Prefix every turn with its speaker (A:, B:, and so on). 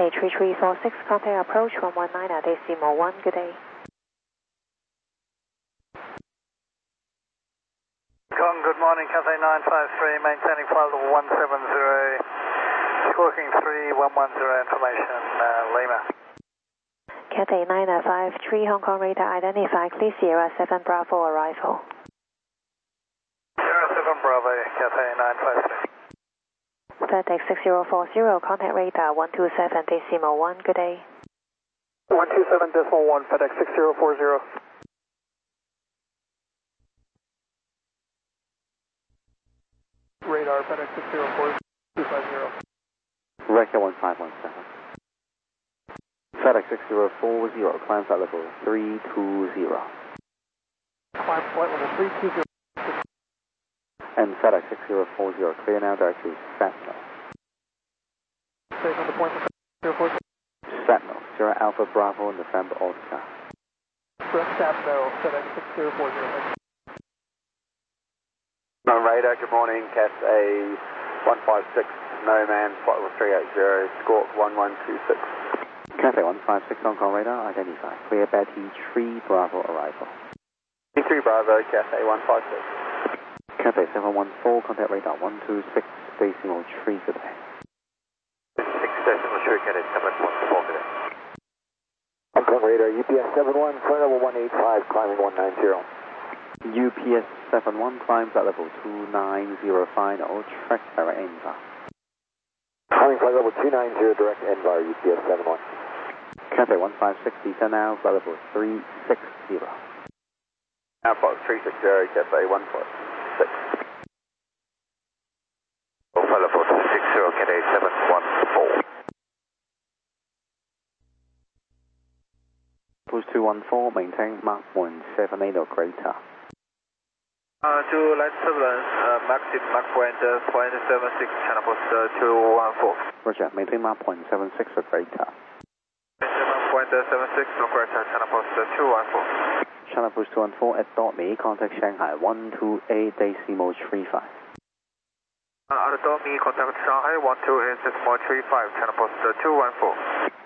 A: 3346, contact approach 119 at decimal 1, good day.
B: Good morning, Cathay 953, maintaining flight level 170, squawking 3110 information, Lima.
A: Cathay 953, Hong Kong radar identified, clear Sierra 7 Bravo arrival.
B: Sierra 7 Bravo, Cathay 953.
A: FedEx 6040, contact radar 127 decimal 1, good day.
B: 127 decimal 1, FedEx 6040. Radar FedEx 604 250.
C: Regular 1517. FedEx 6040, climb flight level 320.
B: Climb flight level 320.
C: And FedEx 6040, clear now direct to Sentinel.
B: Stay on the point for 040.
C: Sentinel, Sierra Alpha Bravo November Oscar.
B: Direct Sentinel, FedEx 6040.
D: On radar, good morning, Cathay 156, Nomad, flight level 380, squawk 1126.
C: Cathay 156, Hong Kong radar, identified. Clear Betty 3 Bravo arrival.
D: T3 Bravo, Cathay 156.
C: Cathay 714, contact radar 126, decimal 3, good day.
D: 6 decimal 3, Cathay 714, good day.
E: Hong Kong radar, UPS 71, flight level 185, climbing 190.
C: UPS 71, climb flight level 290 final, track direct NVAR.
E: Climbing flight level 290, direct NVAR, UPS 71.
C: Cathay 156, descend now, flight level 360.
D: Now flight 360, Cathay 156. Flight level 260, Cathay 714.
C: Boost 214, maintain Mach 178 or greater.
B: To line turbulence, maximum Mach point 0.76, channel post 214.
C: Roger, maintain Mach 0.76 or greater.
B: Mach point 0.76 or greater, channel post 214.
C: Channel post 214 at .me, contact Shanghai 128 decimal 35.
B: At .me, contact Shanghai 128 decimal 35, channel post 214.